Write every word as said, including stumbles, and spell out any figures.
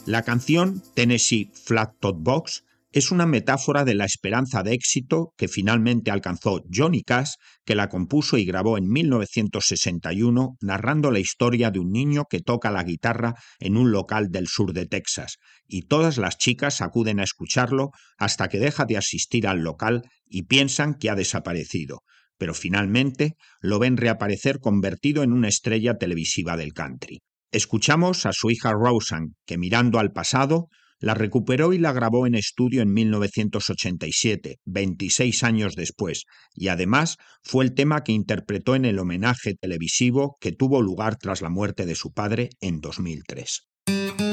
La canción Tennessee Flat Top Box es una metáfora de la esperanza de éxito que finalmente alcanzó Johnny Cash, que la compuso y grabó en mil novecientos sesenta y uno, narrando la historia de un niño que toca la guitarra en un local del sur de Texas, y todas las chicas acuden a escucharlo hasta que deja de asistir al local y piensan que ha desaparecido, pero finalmente lo ven reaparecer convertido en una estrella televisiva del country. Escuchamos a su hija Roseanne, que mirando al pasado, la recuperó y la grabó en estudio en mil novecientos ochenta y siete, veintiséis años después, y además fue el tema que interpretó en el homenaje televisivo que tuvo lugar tras la muerte de su padre en dos mil tres.